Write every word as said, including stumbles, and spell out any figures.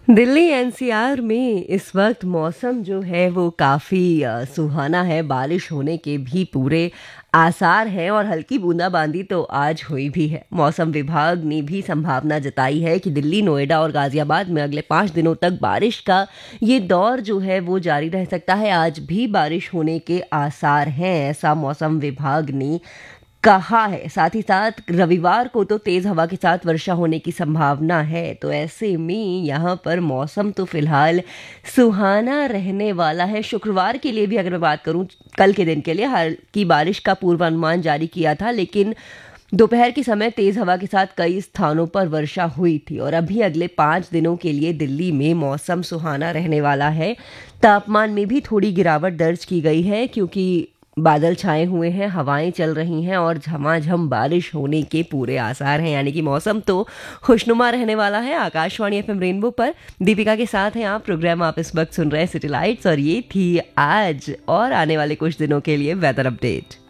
Delhi NCR में इस वक्त मौसम जो है वो काफ़ी अ, सुहाना है। बारिश होने के भी पूरे आसार हैं और हल्की बूंदाबांदी तो आज हुई भी है। मौसम विभाग ने भी संभावना जताई है कि दिल्ली, नोएडा और गाजियाबाद में अगले पाँच दिनों तक बारिश का ये दौर जो है वो जारी रह सकता है। आज भी बारिश होने के आसार हैं, ऐसा मौसम विभाग ने कहा है। साथ ही साथ रविवार को तो तेज हवा के साथ वर्षा होने की संभावना है। तो ऐसे में यहाँ पर मौसम तो फिलहाल सुहाना रहने वाला है। शुक्रवार के लिए भी अगर मैं बात करूँ, कल के दिन के लिए हल्की बारिश का पूर्वानुमान जारी किया था, लेकिन दोपहर के समय तेज हवा के साथ कई स्थानों पर वर्षा हुई थी। और अभी अगले पाँच दिनों के लिए दिल्ली में मौसम सुहाना रहने वाला है। तापमान में भी थोड़ी गिरावट दर्ज की गई है, क्योंकि बादल छाए हुए हैं, हवाएं चल रही हैं और झमाझम बारिश होने के पूरे आसार हैं। यानी कि मौसम तो खुशनुमा रहने वाला है। आकाशवाणी एफएम रेनबो पर दीपिका के साथ हैं आप। प्रोग्राम आप इस वक्त सुन रहे हैं सिटी लाइट्स, और ये थी आज और आने वाले कुछ दिनों के लिए वेदर अपडेट।